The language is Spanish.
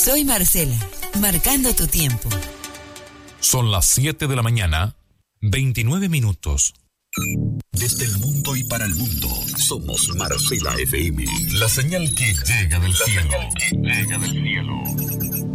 Soy Marcela, marcando tu tiempo. Son las 7 de la mañana, 29 minutos. Desde el mundo y para el mundo, somos Marcela FM. La señal que llega del cielo. Llega del cielo.